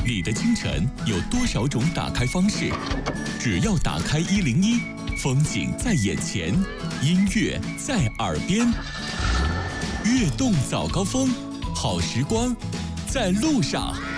你的清晨有多少种打开方式？只要打开101，风景在眼前，音乐在耳边。悦动早高峰，好时光在路上。